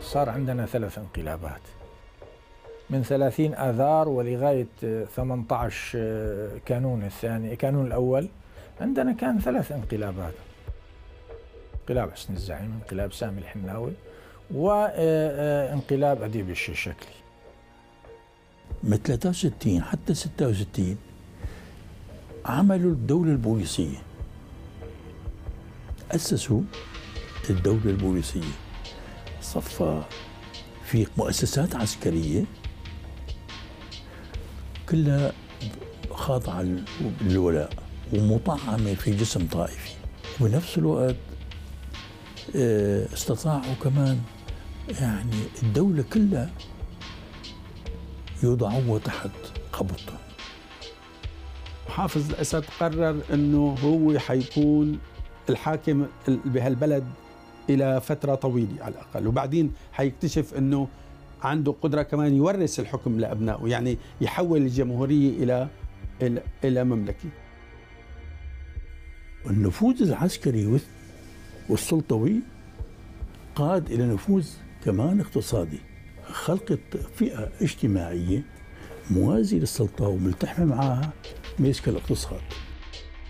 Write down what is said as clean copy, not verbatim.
صار عندنا 3 انقلابات من 30 آذار ولغاية 18 كانون الثاني، كانون الأول. عندنا كان 3 انقلابات: انقلاب حسن الزعيم، انقلاب سامي الحناوي، وانقلاب أديب الشيشكلي. من 63 حتى 66 عملوا الدولة البوليسية، أسسوا الدولة البوليسية، صفى في مؤسسات عسكرية كلها خاضعة للولاء ومطعمة في جسم طائفي، وبنفس الوقت استطاعوا كمان يعني الدولة كلها يوضعوها تحت قبضتهم. حافظ الأسد قرر أنه هو حيكون الحاكم بهالبلد إلى فترة طويلة على الأقل، وبعدين حيكتشف أنه عنده قدرة كمان يورث الحكم لأبنائه، يعني يحول الجمهورية إلى مملكة. النفوذ العسكري والسلطوي قاد إلى نفوذ كمان اقتصادي، خلق فئة اجتماعية موازية للسلطة وملتحمة معها ماسكة الاقتصاد.